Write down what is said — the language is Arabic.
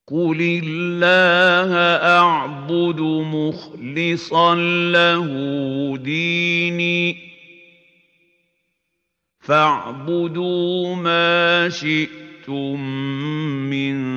قُلِ اللَّهَ أَعْبُدُ مُخْلِصًا لَّهُ دِينِي فَاعْبُدُوا مَا شِئْتُم مِّن